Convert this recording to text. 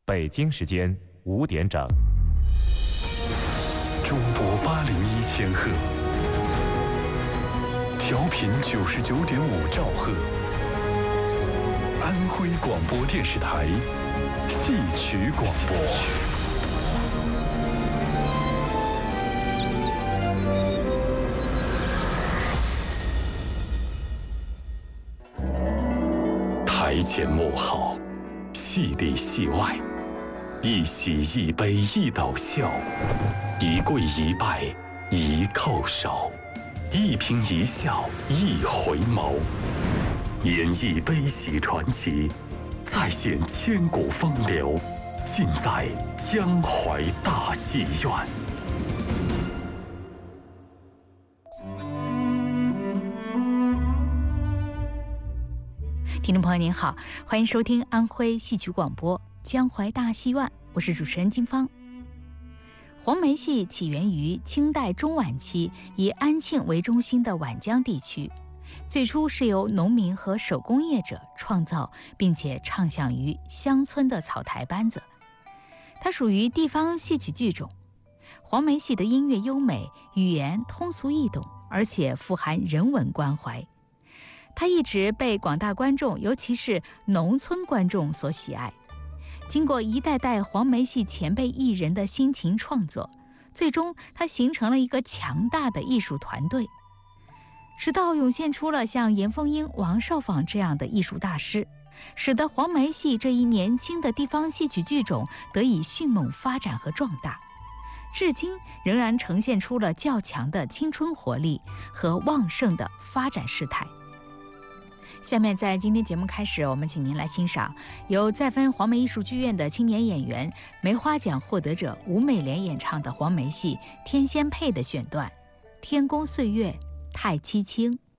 北京时间5点整。 中波801千赫，调频99.5兆赫，安徽广播电视台戏曲广播。台前幕后，戏里戏外，一喜一悲一逗笑，一跪一拜一叩首，一颦一笑一回眸，演绎悲喜传奇，再现千古风流，尽在江淮大戏院。 听众朋友您好，欢迎收听安徽戏曲广播江淮大戏院，我是主持人金芳。黄梅戏起源于清代中晚期，以安庆为中心的皖江地区，最初是由农民和手工业者创造并且唱响于乡村的草台班子。它属于地方戏曲剧种。黄梅戏的音乐优美，语言通俗易懂，而且富含人文关怀。它一直被广大观众，尤其是农村观众所喜爱。经过一代代黄梅戏前辈艺人的辛勤创作，最终它形成了一个强大的艺术团队，直到涌现出了像严凤英、王少舫这样的艺术大师，使得黄梅戏这一年轻的地方戏曲剧种得以迅猛发展和壮大，至今仍然呈现出了较强的青春活力和旺盛的发展势态。下面在今天节目开始，我们请您来欣赏由再分黄梅艺术剧院的青年演员、梅花奖获得者吴美莲演唱的黄梅戏《天仙配》的选段《天宫岁月太凄清》。